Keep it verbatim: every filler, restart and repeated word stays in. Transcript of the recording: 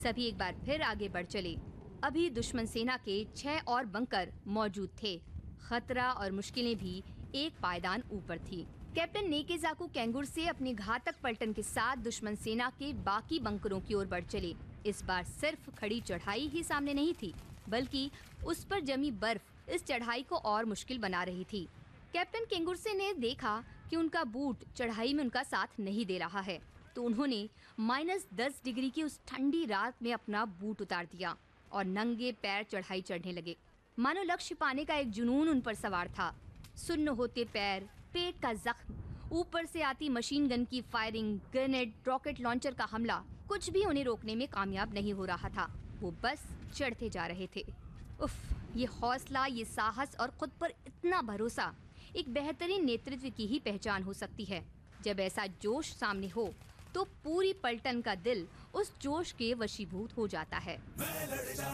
सभी एक बार फिर आगे बढ़ चले। अभी दुश्मन सेना के छह और बंकर मौजूद थे। खतरा और मुश्किलें भी एक पायदान ऊपर थी। कैप्टन नेकेजाकू कैंगुर से अपने घातक पलटन के साथ दुश्मन सेना के बाकी बंकरों की ओर बढ़ चले। इस बार सिर्फ खड़ी चढ़ाई ही सामने नहीं थी, बल्कि उस पर जमी बर्फ इस चढ़ाई को और मुश्किल बना रही थी। कैप्टन केंगुरसे ने देखा कि उनका बूट चढ़ाई में उनका साथ नहीं दे रहा है, तो उन्होंने माइनस दस डिग्री की उस ठंडी रात में अपना बूट उतार दिया और नंगे पैर चढ़ाई चढ़ने लगे। मानो लक्ष्य पाने का एक जुनून उन पर सवार था। सुन्न होते पैर, पेट का जख्म, ऊपर से आती मशीन गन की फायरिंग, ग्रेनेड, रॉकेट लॉन्चर का हमला, कुछ भी उन्हें रोकने में कामयाब नहीं हो रहा था। वो बस चढ़ते जा रहे थे। उफ, ये हौसला, ये साहस और खुद पर इतना भरोसा एक बेहतरीन नेतृत्व की ही पहचान हो सकती है। जब ऐसा जोश सामने हो तो पूरी पलटन का दिल उस जोश के वशीभूत हो जाता है।